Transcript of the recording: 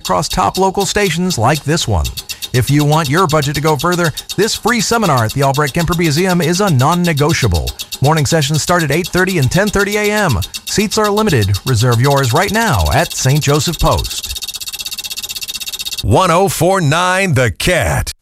across top local stations like this one. If you want your budget to go further, this free seminar at the Albrecht-Kemper Museum is a non-negotiable. Morning sessions start at 8:30 and 10:30 a.m. Seats are limited. Reserve yours right now at St. Joseph Post. 104.9 The Cat.